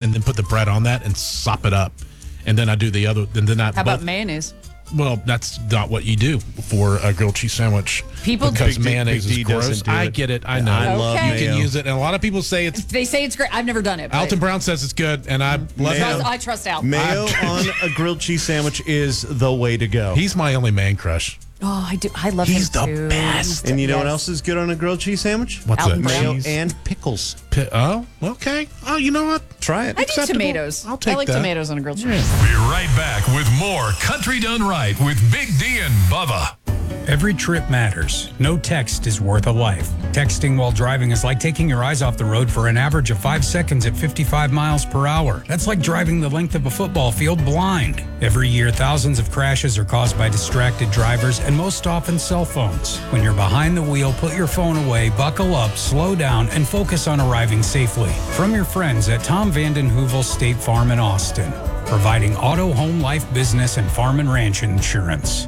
and then put the bread on that and sop it up. And then I do the other. How about mayonnaise? Well, that's not what you do for a grilled cheese sandwich. Because mayonnaise is gross. I get it. I know. I love mayo. You can use it. And a lot of people say it's... They say it's great. I've never done it. Alton Brown says it's good, and I love it. I trust Al. Mayo on a grilled cheese sandwich is the way to go. He's my only man crush. Oh, I do. I love He's him the too. best. And you know what else is good on a grilled cheese sandwich? What's Alton that? Brown. Mayo Cheese? and pickles. Oh, okay. Oh, you know what? Try it. I do Acceptable. tomatoes. I'll take I like that. tomatoes on a grilled cheese. Be right back with more Country Done Right with Big D and Bubba. Every trip matters. No text is worth a life. Texting while driving is like taking your eyes off the road for an average of 5 seconds at 55 miles per hour. That's like driving the length of a football field blind. Every year, thousands of crashes are caused by distracted drivers and most often cell phones. When you're behind the wheel, put your phone away, buckle up, slow down, and focus on arriving safely. From your friends at Tom Vanden Heuvel State Farm in Austin, providing auto, home, life, business, and farm and ranch insurance.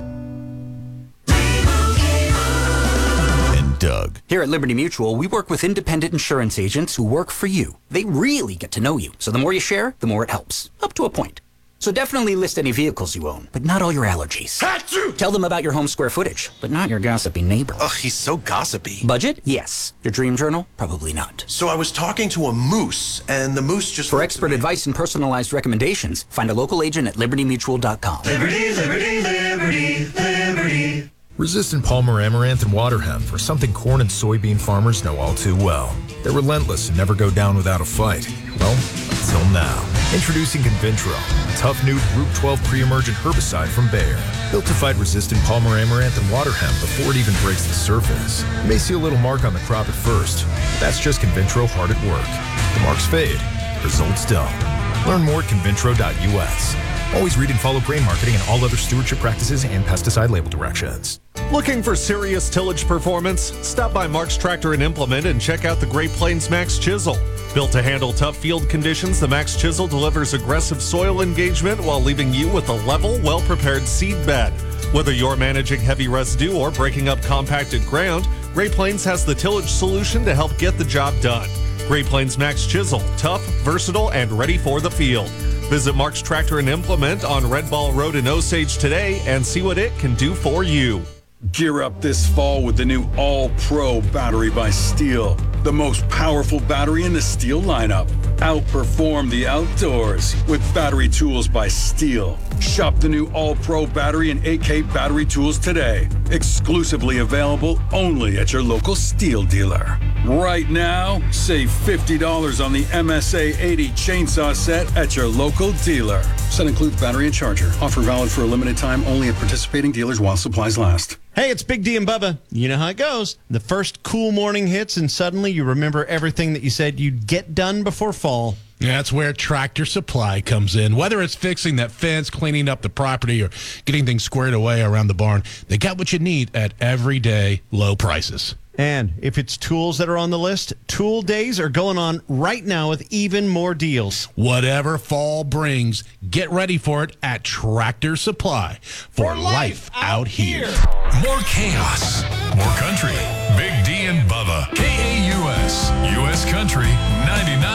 Doug. Here at Liberty Mutual, we work with independent insurance agents who work for you. They really get to know you. So the more you share, the more it helps. Up to a point. So definitely list any vehicles you own, but not all your allergies. Achoo! Tell them about your home square footage, but not your gossipy neighbor. Ugh, he's so gossipy. Budget? Yes. Your dream journal? Probably not. So I was talking to a moose, and the moose just... For expert advice and personalized recommendations, find a local agent at libertymutual.com. Liberty, liberty, liberty, liberty. Resistant Palmer Amaranth and water hemp are something corn and soybean farmers know all too well. They're relentless and never go down without a fight. Well, until now. Introducing Convintro, a tough new Group 12 pre-emergent herbicide from Bayer. Built to fight resistant Palmer Amaranth and water hemp before it even breaks the surface. You may see a little mark on the crop at first, but that's just Convintro hard at work. The marks fade, results don't. Learn more at convintro.us. Always read and follow grain marketing and all other stewardship practices and pesticide label directions. Looking for serious tillage performance? Stop by Mark's Tractor and Implement and check out the Great Plains Max Chisel. Built to handle tough field conditions, the Max Chisel delivers aggressive soil engagement while leaving you with a level, well-prepared seed bed. Whether you're managing heavy residue or breaking up compacted ground, Great Plains has the tillage solution to help get the job done. Great Plains Max Chisel, tough, versatile, and ready for the field. Visit Mark's Tractor and Implement on Red Ball Road in Osage today and see what it can do for you. Gear up this fall with the new All-Pro battery by Steel. The most powerful battery in the Steel lineup. Outperform the outdoors with battery tools by Steel. Shop the new All-Pro battery and AK battery tools today. Exclusively available only at your local Steel dealer. Right now, save $50 on the MSA 80 chainsaw set at your local dealer. Set includes battery and charger. Offer valid for a limited time only at participating dealers while supplies last. Hey, it's Big D and Bubba. You know how it goes. The first cool morning hits, and suddenly you remember everything that you said you'd get done before fall. Yeah, that's where Tractor Supply comes in. Whether it's fixing that fence, cleaning up the property, or getting things squared away around the barn, they got what you need at everyday low prices. And if it's tools that are on the list, Tool Days are going on right now with even more deals. Whatever fall brings, get ready for it at Tractor Supply for life out here. More chaos, more country. Big D and Bubba. KAUS, U.S. Country 99.